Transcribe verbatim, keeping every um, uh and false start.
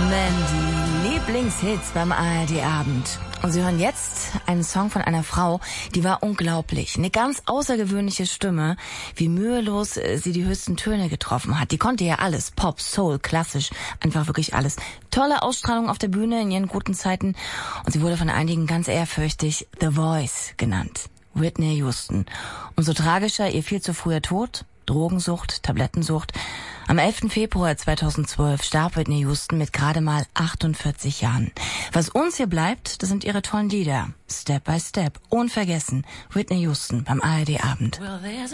Mandy, Lieblingshits beim A R D-Abend. Und Sie hören jetzt einen Song von einer Frau, die war unglaublich. Eine ganz außergewöhnliche Stimme, wie mühelos sie die höchsten Töne getroffen hat. Die konnte ja alles, Pop, Soul, klassisch, einfach wirklich alles. Tolle Ausstrahlung auf der Bühne in ihren guten Zeiten. Und sie wurde von einigen ganz ehrfürchtig The Voice genannt. Whitney Houston. Umso tragischer ihr viel zu früher Tod. Drogensucht, Tablettensucht. Am elften Februar zweitausendzwölf starb Whitney Houston mit gerade mal achtundvierzig Jahren. Was uns hier bleibt, das sind ihre tollen Lieder. Step by Step, unvergessen. Whitney Houston beim A R D-Abend. Well,